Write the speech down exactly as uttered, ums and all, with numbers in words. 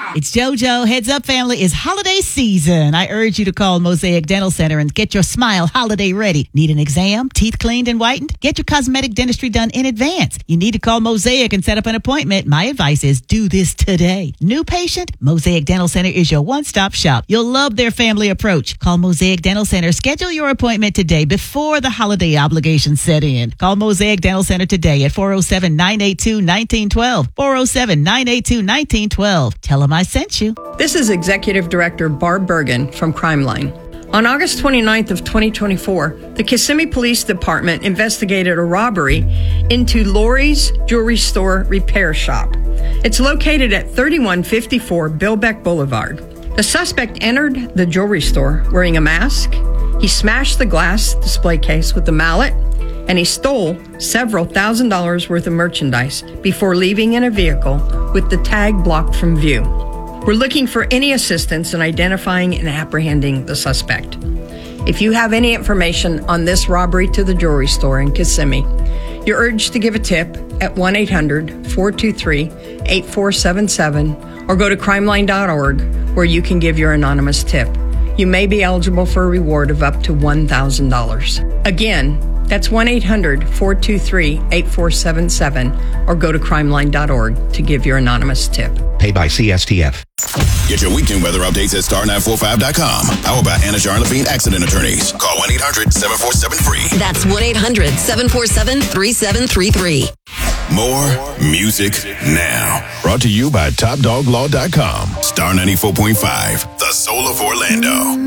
It's JoJo. Heads up, family. It's holiday season. I urge you to call Mosaic Dental Center and get your smile holiday ready. Need an exam, teeth cleaned and whitened? Get your cosmetic dentistry done in advance. You need to call Mosaic and set up an appointment. My advice is do this today. New patient? Mosaic Dental Center is your one-stop shop. You'll love their family approach. Call Mosaic Dental Center. Schedule your appointment today before the holiday obligations set in. Call Mosaic Dental Center today at four oh seven, nine eight two, one nine one two. four oh seven, nine eight two, one nine one two. Tell them I sent you. This is Executive Director Barb Bergen from Crime Line. On August twenty-ninth of twenty twenty-four, the Kissimmee Police Department investigated a robbery into Lori's Jewelry Store Repair Shop. It's located at thirty-one fifty-four Billbeck Boulevard. The suspect entered the jewelry store wearing a mask. He smashed the glass display case with a mallet, and he stole several thousand dollars worth of merchandise before leaving in a vehicle with the tag blocked from view. We're looking for any assistance in identifying and apprehending the suspect. If you have any information on this robbery to the jewelry store in Kissimmee, you're urged to give a tip at one eight hundred, four two three, eight four seven seven or go to crime line dot org where you can give your anonymous tip. You may be eligible for a reward of up to one thousand dollars. Again, that's one eight hundred, four two three, eight four seven seven or go to crime line dot org to give your anonymous tip. Paid by C S T F. Get your weekend weather updates at star nine four five dot com. Powered by Anna Jarn Levine Accident Attorneys. Call one eight hundred, seven four seven, free. That's one eight hundred, seven four seven, three seven three three. More music now. Brought to you by top dog law dot com. Star ninety-four point five, the soul of Orlando.